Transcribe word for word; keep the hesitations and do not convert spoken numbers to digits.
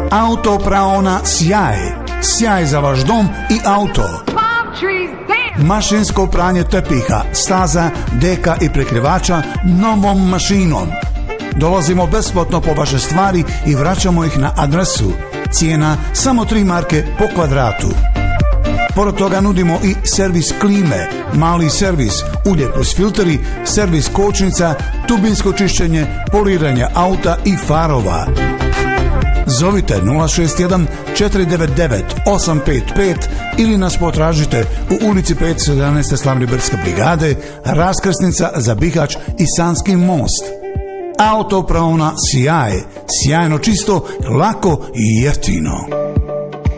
Autopraona Sjaj. Sjaj za vaš dom i auto. Mašinsko pranje tepiha, staza, deka i prekrivača novom mašinom. Dolazimo besplatno po vaše stvari i vraćamo ih na adresu. Cijena samo tri marke po kvadratu. Pored toga nudimo i servis klime, mali servis, ulje plus filteri, servis kočnica, tubinsko čišćenje, poliranje auta i farova. Zovite nula šest jedan četiri devet devet osam pet pet ili nas potražite u ulici petsto jedanaest Slavniberska brigade, raskrsnica za Bihać i Sanski most. Autopraona Sjaj. Sjajno čisto, lako i jeftino.